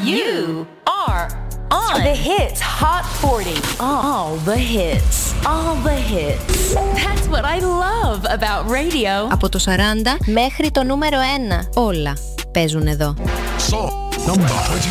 You are on The Hits Hot 40. all the hits. All the hits. That's what I love about radio. Από το 40 μέχρι το νούμερο 1. Όλα παίζουν εδώ. Song number 20.